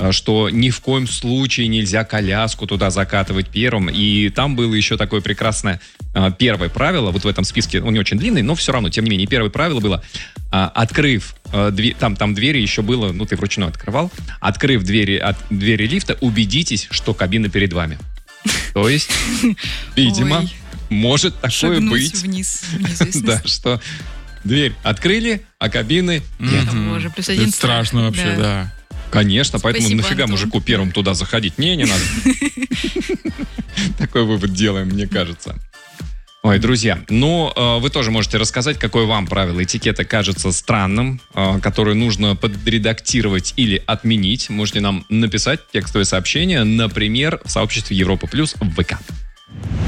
что ни в коем случае нельзя коляску туда закатывать первым. И там было еще такое прекрасное первое правило, вот в этом списке, он не очень длинный, но все равно, тем не менее, первое правило было, открыв, там двери еще было, ты вручную открывал, открыв двери лифта, убедитесь, что кабина перед вами. То есть, видимо, может такое быть. Вниз в неизвестность. Да, что дверь открыли, а кабины нет. Боже, плюс один Это страшно вообще, да. Конечно, поэтому Спасибо, нафига Антон. мужику первым туда заходить? Не надо. Такой вывод делаем, мне кажется. Ой, друзья, вы тоже можете рассказать, какое вам правило этикета кажется странным, которое нужно подредактировать или отменить. Можете нам написать текстовое сообщение, например, в сообществе Европа Плюс в ВК.